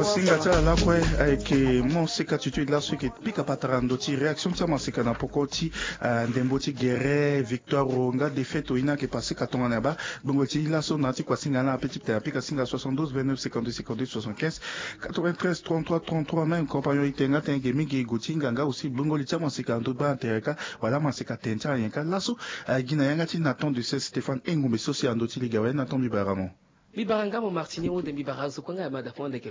singa tala la kwe ke mon seka tutu la su ke pika patarando ti réaction ti maseka na pokoti ndembo ti guerre victoire ronga défaite ina ke passé katonga na ba bongo ti la so na ti kwa singa na petit petit pika singa 72 29 52 52 75 93 33 33 même compagnon itenga tenge mingi gotinga nga aussi bongo li ti maseka ndo ba tereka wala maseka tenta yanka la so gina yanga ti naton de Stéphane Engombe sosi ando ti ligawe naton bi baramo Bibaranga mo Martini ou de Bibarazo Konga Madafonde